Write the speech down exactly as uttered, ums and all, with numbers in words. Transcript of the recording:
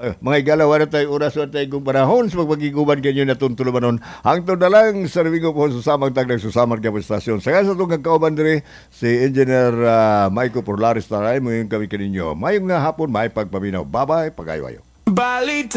Eh, mga igala, wala tayo oras, wala tayo kung panahon sa pagpagiguban kanyo na tuntulumanon. Ang to na lang, sa Domingo po, susamang tagdag, susamang kaya stasyon. Sa kaya sa itong kagkauban dire, si Engineer uh, Maiko Porlaris Taray, mo yung kami kaninyo. Mayong nga hapon, may pagpaminaw. Bye-bye, pagayo-ayo. Balita